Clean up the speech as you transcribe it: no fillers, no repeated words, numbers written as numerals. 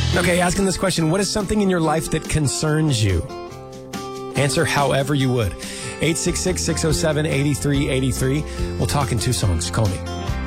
Okay, asking this question, what is something in your life that concerns you? Answer however you would. 866-607-8383. We'll talk in 2 songs. Call me.